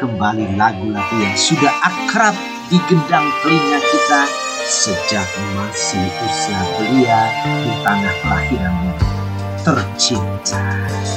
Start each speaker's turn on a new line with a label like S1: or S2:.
S1: kembali lagu-lagu yang sudah akrab di gendang telinga kita sejak masih usia belia di tanah kelahiranmu tercinta.